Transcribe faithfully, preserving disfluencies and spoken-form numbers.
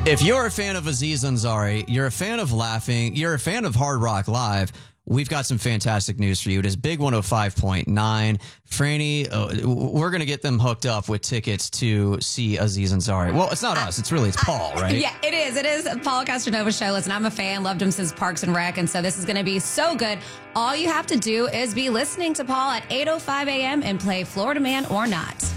If you're a fan of Aziz Ansari, you're a fan of laughing, you're a fan of Hard Rock Live, we've got some fantastic news for you. It is Big one oh five point nine. Franny, uh, we're going to get them hooked up with tickets to see Aziz Ansari. Well, it's not us. It's really, it's Paul, right? Yeah, it is. It is Paul Castronova's show. Listen, I'm a fan. Loved him since Parks and Rec. And so this is going to be so good. All you have to do is be listening to Paul at eight oh five a.m. and play Florida Man or Not.